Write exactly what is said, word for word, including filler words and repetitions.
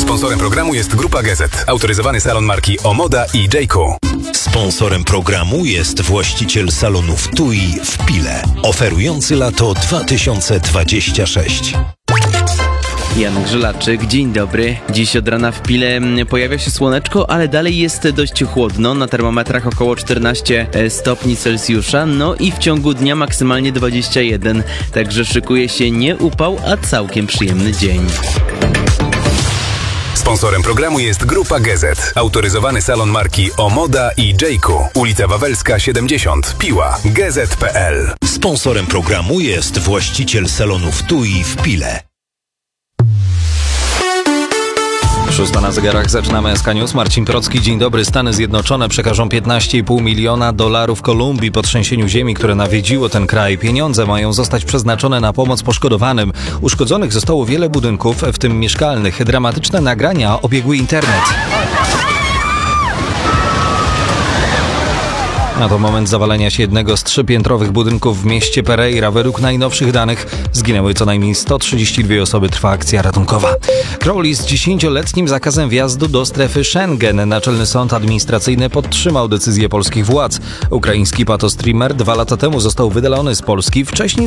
Sponsorem programu jest Grupa G Z, autoryzowany salon marki Omoda i Jayco. Sponsorem programu jest właściciel salonów T U I w Pile, oferujący lato dwa tysiące dwudziesty szósty. Jan Grzelaczyk, dzień dobry. Dziś od rana w Pile pojawia się słoneczko, ale dalej jest dość chłodno. Na termometrach około czternaście stopni Celsjusza, no i w ciągu dnia maksymalnie dwadzieścia jeden. Także szykuje się nie upał, a całkiem przyjemny dzień. Sponsorem programu jest Grupa G Z, autoryzowany salon marki Omoda i Jayco. Ulica Wawelska siedemdziesiąt, Piła, g z kropka p l. Sponsorem programu jest właściciel salonów T U I w Pile. Szósta na zegarach, zaczynamy S K News. Marcin Procki, dzień dobry. Stany Zjednoczone przekażą piętnaście i pół miliona dolarów Kolumbii po trzęsieniu ziemi, które nawiedziło ten kraj. Pieniądze mają zostać przeznaczone na pomoc poszkodowanym. Uszkodzonych zostało wiele budynków, w tym mieszkalnych. Dramatyczne nagrania obiegły internet. A to moment zawalenia się jednego z trzypiętrowych budynków w mieście Pereira. Według najnowszych danych zginęły co najmniej sto trzydzieści dwie osoby. Trwa akcja ratunkowa. Crowley z dziesięcioletnim zakazem wjazdu do strefy Schengen. Naczelny Sąd Administracyjny podtrzymał decyzję polskich władz. Ukraiński patostreamer dwa lata temu został wydalony z Polski. Wcześniej